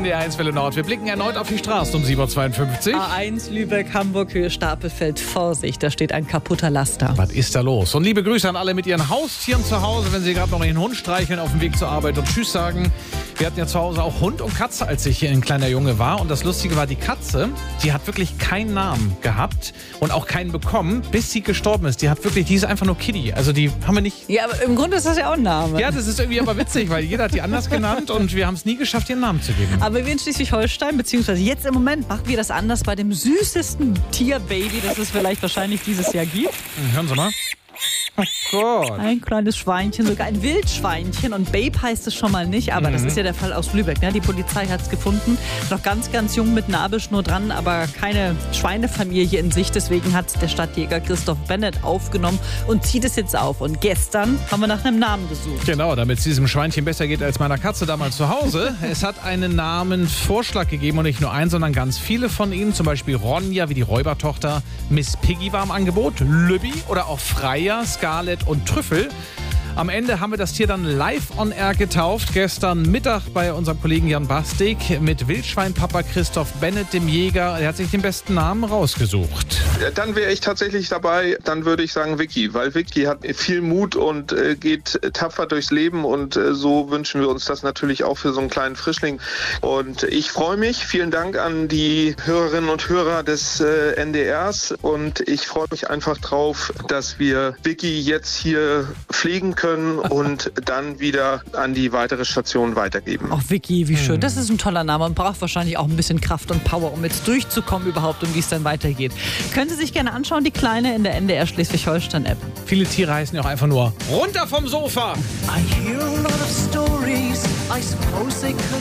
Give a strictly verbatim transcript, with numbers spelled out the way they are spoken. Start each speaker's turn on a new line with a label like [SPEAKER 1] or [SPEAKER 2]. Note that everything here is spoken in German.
[SPEAKER 1] N D R eins Welle Nord. Wir blicken erneut auf die Straße um sieben Uhr zweiundfünfzig.
[SPEAKER 2] A eins Lübeck, Hamburg, Höhe Stapelfeld. Vorsicht, da steht ein kaputter Laster.
[SPEAKER 1] Was ist da los? Und liebe Grüße an alle mit ihren Haustieren zu Hause, wenn sie gerade noch den Hund streicheln auf dem Weg zur Arbeit und Tschüss sagen. Wir hatten ja zu Hause auch Hund und Katze, als ich hier ein kleiner Junge war. Und das Lustige war, die Katze, die hat wirklich keinen Namen gehabt und auch keinen bekommen, bis sie gestorben ist. Die hat wirklich, die ist einfach nur Kitty. Also die haben wir nicht...
[SPEAKER 2] Ja, aber im Grunde ist das ja auch ein Name.
[SPEAKER 1] Ja, das ist irgendwie aber witzig, weil jeder hat die anders genannt und wir haben es nie geschafft, ihren Namen zu geben.
[SPEAKER 2] Aber wir in Schleswig-Holstein, beziehungsweise jetzt im Moment, machen wir das anders bei dem süßesten Tierbaby, das es vielleicht wahrscheinlich dieses Jahr gibt.
[SPEAKER 1] Hören Sie mal. Oh Gott.
[SPEAKER 2] Ein kleines Schweinchen, sogar ein Wildschweinchen. Und Babe heißt es schon mal nicht, aber mhm. das ist ja der Fall aus Lübeck. Ne? Die Polizei hat es gefunden. Noch ganz, ganz jung mit Nabelschnur dran, aber keine Schweinefamilie in Sicht. Deswegen hat der Stadtjäger Christoph Bennett aufgenommen und zieht es jetzt auf. Und gestern haben wir nach einem Namen gesucht.
[SPEAKER 1] Genau, damit es diesem Schweinchen besser geht als meiner Katze damals zu Hause. Es hat einen Namenvorschlag gegeben und nicht nur einen, sondern ganz viele von ihnen. Zum Beispiel Ronja wie die Räubertochter, Miss Piggy war im Angebot, Lübbi oder auch Freya, Scarlett und Trüffel. Am Ende haben wir das Tier dann live on air getauft. Gestern Mittag bei unserem Kollegen Jan Bastik mit Wildschweinpapa Christoph Bennett, dem Jäger. Er hat sich den besten Namen rausgesucht.
[SPEAKER 3] Dann wäre ich tatsächlich dabei, dann würde ich sagen Vicky, weil Vicky hat viel Mut und äh, geht tapfer durchs Leben und äh, so wünschen wir uns das natürlich auch für so einen kleinen Frischling. Und ich freue mich. Vielen Dank an die Hörerinnen und Hörer des äh, N D Rs und ich freue mich einfach drauf, dass wir Vicky jetzt hier pflegen können. können und dann wieder an die weitere Station weitergeben.
[SPEAKER 2] Ach, Vicky, wie schön. Das ist ein toller Name und braucht wahrscheinlich auch ein bisschen Kraft und Power, um jetzt durchzukommen überhaupt und wie es dann weitergeht. Können Sie sich gerne anschauen, die Kleine in der N D R Schleswig-Holstein-App.
[SPEAKER 1] Viele Tiere heißen ja auch einfach nur runter vom Sofa.
[SPEAKER 4] I hear a lot of stories. I suppose they could